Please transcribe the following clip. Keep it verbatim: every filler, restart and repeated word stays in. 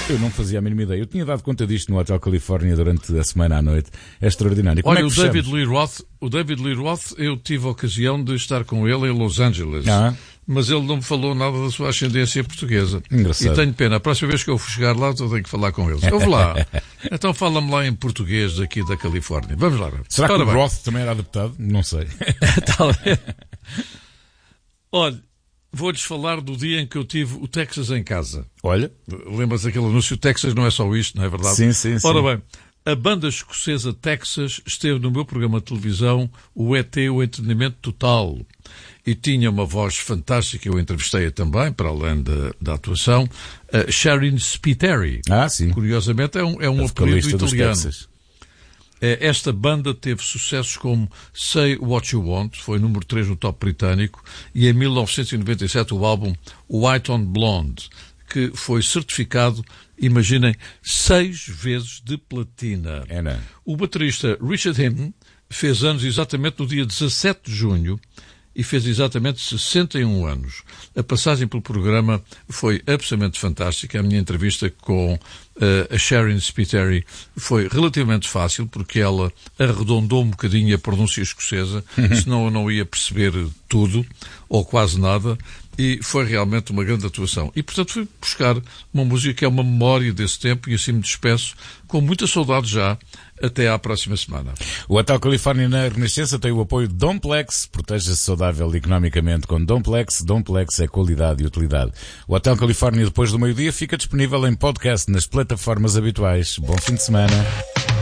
Eu não fazia a mínima ideia. Eu tinha dado conta disto no Hotel Califórnia durante a semana à noite. É extraordinário. Como Olha, é que o fechamos? David Lee Roth, o David Lee Roth, eu tive a ocasião de estar com ele em Los Angeles. Ah. Mas ele não me falou nada da sua ascendência portuguesa. Engraçado. E tenho pena. A próxima vez que eu for chegar lá, eu tenho que falar com eles. Eu vou lá. Então fala-me lá em português daqui da Califórnia. Vamos lá. Será que Ora o bem. Roth também era adaptado? Não sei. Talvez. Olha, vou-lhes falar do dia em que eu tive o Texas em casa. Olha. Lembras daquele anúncio? Texas não é só isto, não é verdade? Sim, sim, sim. Ora bem, a banda escocesa Texas esteve no meu programa de televisão, o E T, o Entretenimento Total. E tinha uma voz fantástica, eu entrevistei-a também, para além da, da atuação, a Sharon Spiteri. Ah, sim. Curiosamente é um, é um A apelido vocalista dos italiano. Texas. Esta banda teve sucessos como Say What You Want, foi número três no top britânico, e em mil novecentos e noventa e sete o álbum White on Blonde, que foi certificado, imaginem, seis vezes de platina. É, não? O baterista Richard Hinton fez anos exatamente no dia dezassete de junho e fez exatamente sessenta e um anos. A passagem pelo programa foi absolutamente fantástica. A minha entrevista com uh, a Sharon Spiteri foi relativamente fácil, porque ela arredondou um bocadinho a pronúncia escocesa, senão eu não ia perceber tudo, ou quase nada, e foi realmente uma grande atuação. E, portanto, fui buscar uma música que é uma memória desse tempo, e assim me despeço, com muita saudade já. Até à próxima semana. O Hotel Califórnia na Renascença tem o apoio de Domplex. Proteja-se saudável economicamente com Domplex. Domplex é qualidade e utilidade. O Hotel Califórnia, depois do meio-dia, fica disponível em podcast nas plataformas habituais. Bom fim de semana.